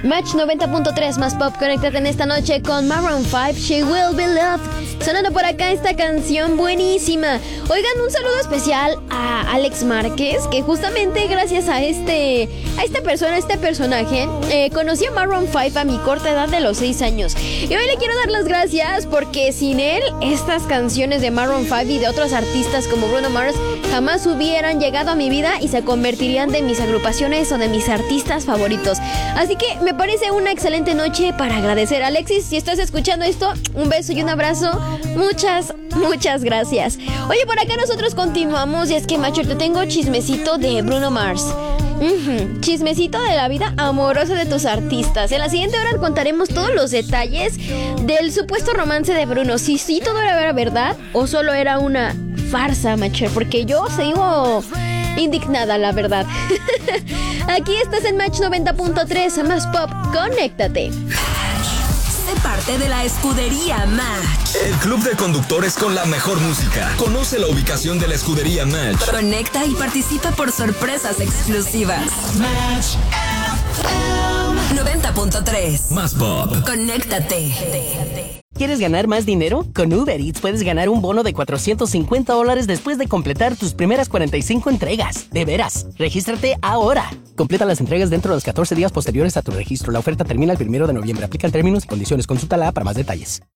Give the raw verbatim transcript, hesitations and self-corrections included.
Match noventa punto tres más pop, conéctate en esta noche con Maroon cinco, She Will Be Loved. Sonando por acá esta canción buenísima. Oigan, un saludo especial a Alex Márquez, que justamente gracias a este a esta persona, a este personaje, eh, conocí a Maroon cinco a mi corta edad de los seis años. Y hoy le quiero dar las gracias porque sin él, estas canciones de Maroon cinco y de otros artistas como Bruno Mars jamás hubieran llegado a mi vida y se convertirían de mis agrupaciones o de mis artistas favoritos. Así que me parece una excelente noche para agradecer. Alexis, si estás escuchando esto, un beso y un abrazo. Muchas, muchas gracias. Oye, por acá nosotros continuamos y es que, macho, te tengo chismecito de Bruno Mars. Uh-huh. Chismecito de la vida amorosa de tus artistas. En la siguiente hora contaremos todos los detalles del supuesto romance de Bruno. Si sí todo era verdad o solo era una farsa, macho, porque yo sigo indignada, la verdad. Aquí estás en Match noventa punto tres, más pop, conéctate. Sé parte de la escudería Match. El club de conductores con la mejor música. Conoce la ubicación de la escudería Match. Conecta y participa por sorpresas exclusivas. Match noventa punto tres. Más pop. Conéctate. ¿Quieres ganar más dinero? Con Uber Eats puedes ganar un bono de cuatrocientos cincuenta dólares después de completar tus primeras cuarenta y cinco entregas. De veras, regístrate ahora. Completa las entregas dentro de los catorce días posteriores a tu registro. La oferta termina el primero de noviembre. Aplican términos y condiciones. Consulta la para más detalles.